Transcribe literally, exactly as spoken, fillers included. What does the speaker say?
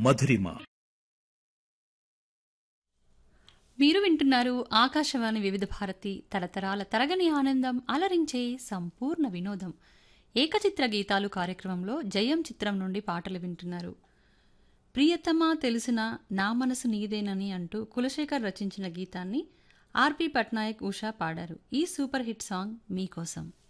మధురిమ. మీరు వింటున్నారు ఆకాశవాణి వివిధ భారతి, తరతరాల తరగని ఆనందం, అలరించే సంపూర్ణ వినోదం. ఏకచిత్ర గీతాలు కార్యక్రమంలో జయం చిత్రం నుండి పాటలు వింటున్నారు. ప్రియతమా తెలిసిన నా మనసు నీదేనని అంటూ కులశేఖర్ రచించిన గీతాన్ని ఆర్పి పట్నాయక్, ఉషా పాడారు. ఈ సూపర్ హిట్ సాంగ్ మీకోసం.